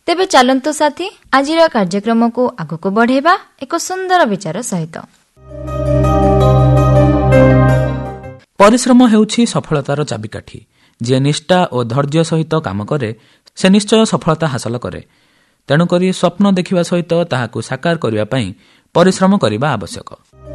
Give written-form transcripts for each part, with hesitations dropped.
ତେବେ ଚାଲନ୍ତୁ ସାଥୀ ଆଜିର କାର୍ଯ୍ୟକ୍ରମକୁ ଆଗକୁ ବଢ଼େଇବା ଏକ ସୁନ୍ଦର ବିଚାର ସହିତ। ପରିଶ୍ରମ ହେଉଛି ସଫଳତାର ଚାବିକାଠି। ଯିଏ ନିଷ୍ଠା ଓ ଧୈର୍ଯ୍ୟ ସହିତ କାମ କରେ ସେ ନିଶ୍ଚୟ ସଫଳତା ହାସଲ କରେ। ତେଣୁକରି ସ୍ୱପ୍ନ ଦେଖିବା ସହିତ ତାହାକୁ ସାକାର କରିବା ପାଇଁ ପରିଶ୍ରମ କରିବା ଆବଶ୍ୟକ।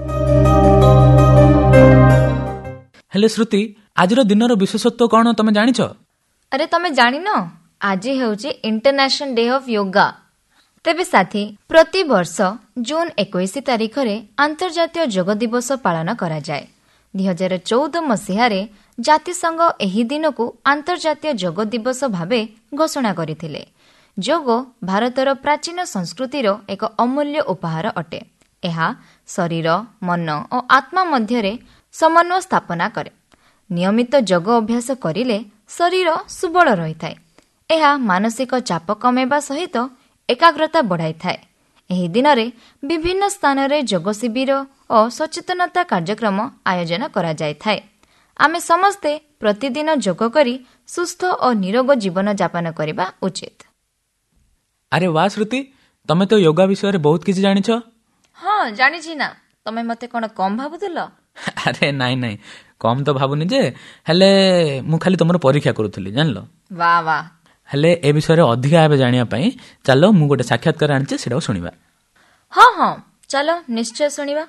ହେଲେ ଶ୍ରୁତି, ଆଜିର ଦିନର ବିଶେଷତ୍ୱ କ'ଣ ତମେ ଜାଣିଛ? ଆରେ ତମେ ଜାଣିନ, ଆଜି ହେଉଛି ଇଣ୍ଟରନ୍ୟାସନାଲ ଡେ ଅଫ୍ ୟୋଗା। ତେବେ ସାଥୀ, ପ୍ରତିବର୍ଷ ଜୁନ୍ 21 ତାରିଖରେ ଆନ୍ତର୍ଜାତୀୟ ଯୋଗ ଦିବସ ପାଳନ କରାଯାଏ। 2014 ମସିହାରେ ଜାତିସଂଘ ଏହି ଦିନକୁ ଆନ୍ତର୍ଜାତୀୟ ଯୋଗ ଦିବସ ଭାବେ ଘୋଷଣା କରିଥିଲେ। ଯୋଗ ଭାରତର ପ୍ରାଚୀନ ସଂସ୍କୃତିର ଏକ ଅମୂଲ୍ୟ ଉପହାର ଅଟେ। ଏହା ଶରୀର, ମନ ଓ ଆତ୍ମା ମଧ୍ୟରେ ସମନ୍ୱୟ ସ୍ଥାପନା କରେ। ନିୟମିତ ଯୋଗ ଅଭ୍ୟାସ କରିଲେ ଶରୀର ସୁବଳ ରହିଥାଏ। ଏହା ମାନସିକ ଚାପ କମାଇବା ସହିତ ଏକାଗ୍ରତା ବଢ଼ାଇଥାଏ। ଏହି ଦିନରେ ବିଭିନ୍ନ ସ୍ଥାନରେ ଯୋଗ ଶିବିର ଓ ସଚେତନତା କାର୍ଯ୍ୟକ୍ରମ ଆୟୋଜନ କରାଯାଇଥାଏ। ଆମେ ସମସ୍ତେ ପ୍ରତିଦିନ ଯୋଗ କରି ସୁସ୍ଥ ଓ ନିରୋଗ ଜୀବନ ଯାପନ କରିବା ଉଚିତ। ଆରେ ବା ଶ୍ରୁତି, ତମେ ତ ୟୋଗା ବିଷୟରେ ବହୁତ କିଛି ଜାଣିଛ। ହଁ ଜାଣିଛି ନା, ତମେ ମତେ କ'ଣ କମ୍ ଭାବୁଥିଲ? ଆରେ ନାଇଁ, କମ୍ ତ ଭାବୁନି ଯେ, ହେଲେ ମୁଁ ଖାଲି ତମର ପରୀକ୍ଷା କରୁଥିଲି, ଜାଣିଲ। ବା ବା। ହେଲେ ଏ ବିଷୟରେ ଅଧିକା ଏବେ ଜାଣିବା ପାଇଁ ଚାଲ ମୁଁ ଗୋଟେ ସାକ୍ଷାତକାର ଆଣିଛି, ସେଟାକୁ ଶୁଣିବା। ହଁ ଚାଲ ନିଶ୍ଚୟ ଶୁଣିବା।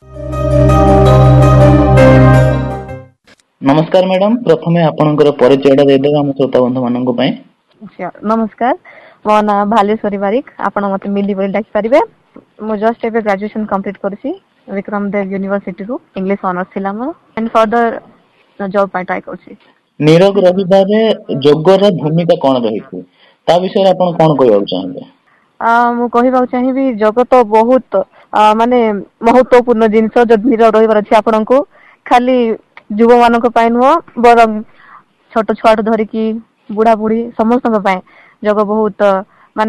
ନମସ୍କାର ମ୍ୟାଡାମ, ପ୍ରଥମେ ଆପଣଙ୍କର ପରିଚୟଟା ଦେଇଦେବେ ଆମ ଶ୍ରୋତା ବନ୍ଧୁ ମାନଙ୍କ ପାଇଁ। ନମସ୍କାର, ମୋ ନାଁ ଭାଲେଶ୍ୱରୀ ବାରିକ, ଆପଣ ମତେ ମିଲି ବୋଲି ଡାକିପାରିବେ। ମୁଁ ଜଷ୍ଟ ଏବେ ଗ୍ରାଜୁଏସନ କମ୍ପ୍ଲିଟ କରିଛି ବିକ୍ରମ ଦେବ ୟୁନିଭର୍ସିଟିରୁ। ଇଂଲିଶ ଅନର୍ସ ଥିଲା ମୋର। ଏଣ୍ଡ ଫର୍ଦର ଜବ୍ ପାଇଁ ଟ୍ରାଏ କରୁଛି। ନିରୋଗ ରହିବାରେ ଯୋଗର ଭୂମିକା କ'ଣ ରହିଛି, ତା ବିଷୟରେ ଆପଣ କ'ଣ କହିବାକୁ ଚାହିଁବେ? ମୁଁ କହିବାକୁ ଚାହିଁବି, ଯୋଗ ତ ବହୁତ ମହତ୍ୱପୂର୍ଣ୍ଣ ଜିନିଷ। ଯଦି ନିରୋଗ ରହିବାର ଅଛି ଆପଣଙ୍କୁ, ଖାଲି ଯୁବ ମାନଙ୍କ ପାଇଁ ନୁହଁ ବରଂ ଛୋଟ ଛୁଆଠୁ ଧରିକି ବୁଢା ବୁଢୀ ସମସ୍ତଙ୍କ ପାଇଁ ଯୋଗ ବହୁତ